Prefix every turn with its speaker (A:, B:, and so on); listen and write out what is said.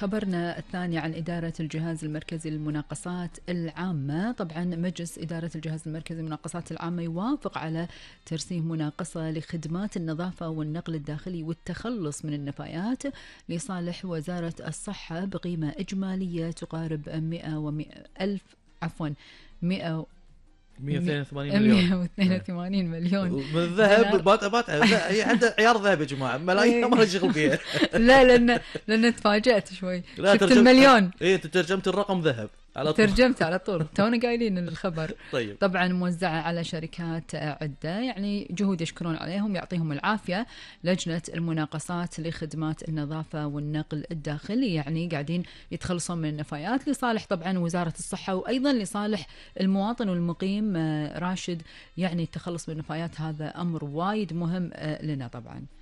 A: خبرنا الثاني عن إدارة الجهاز المركزي للمناقصات العامة. طبعا مجلس إدارة الجهاز المركزي للمناقصات العامة يوافق على ترسيم مناقصة لخدمات النظافة والنقل الداخلي والتخلص من النفايات لصالح وزارة الصحة بقيمة إجمالية تقارب 182 مليون
B: من الذهب. هي عندها عيار ذهب يا جماعه، ملايين ما لها شغل فيها.
A: لا لأن تفاجأت شوي، شفت المليون.
B: ترجمت الرقم ذهب على طول.
A: ترجمت على طول تونا قايلين الخبر.
B: طيب.
A: طبعا موزعة على شركات عدة، يعني جهود يشكرون عليهم، يعطيهم العافية. لجنة المناقصات لخدمات النظافة والنقل الداخلي يعني قاعدين يتخلصون من النفايات لصالح طبعا وزارة الصحة، وأيضا لصالح المواطن والمقيم راشد. يعني التخلص من النفايات هذا أمر وايد مهم لنا طبعا.